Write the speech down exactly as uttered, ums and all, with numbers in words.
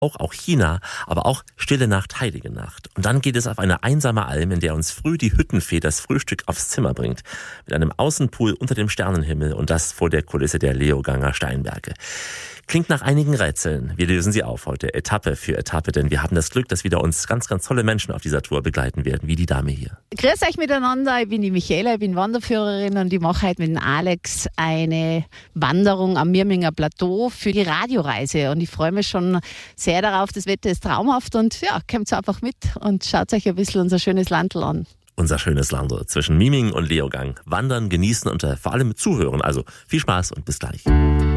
auch, auch China, aber auch Stille Nacht, Heilige Nacht. Und dann geht es auf eine einsame Alm, in der uns früh die Hüttenfee das Frühstück aufs Zimmer bringt. Mit einem Außenpool unter dem Sternenhimmel und das vor der Kulisse der Leoganger Steinberge. Klingt nach einigen Rätseln. Wir lösen sie auf heute, Etappe für Etappe, denn wir haben das Glück, dass wieder uns ganz, ganz tolle Menschen auf dieser Tour begleiten werden, wie die Dame hier. Grüß euch miteinander, ich bin die Michaela, ich bin Wanderführerin und ich mache heute mit dem Alex eine Wanderung am Mirminger Plateau für die Radioreise. Und ich freue mich schon sehr darauf, das Wetter ist traumhaft und ja, kommt einfach mit und schaut euch ein bisschen unser schönes Landl an. Unser schönes Landl zwischen Miming und Leogang. Wandern, genießen und vor allem zuhören. Also viel Spaß und bis gleich.